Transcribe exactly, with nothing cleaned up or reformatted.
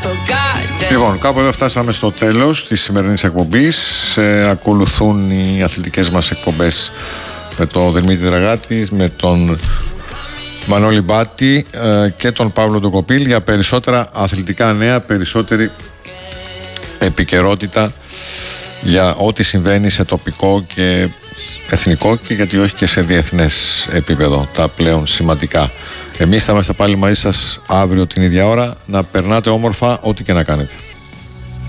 Λοιπόν, κάπου εδώ φτάσαμε στο τέλος της σημερινής εκπομπής. Ε, ακολουθούν οι αθλητικές μας εκπομπές με τον Δημήτρη Δραγάτη, με τον Μανώλη Μπάτη ε, και τον Παύλο Ντοκοπίλ για περισσότερα αθλητικά νέα, περισσότερη επικαιρότητα για ό,τι συμβαίνει σε τοπικό και εθνικό και γιατί όχι και σε διεθνές επίπεδο, τα πλέον σημαντικά. Εμείς θα είμαστε πάλι μαζί σας αύριο την ίδια ώρα. Να περνάτε όμορφα ό,τι και να κάνετε.